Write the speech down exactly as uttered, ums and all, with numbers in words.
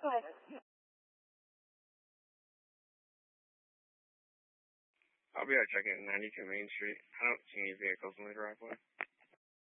Go ahead. I'll be out checking at ninety-two Main Street. I don't see any vehicles in the driveway.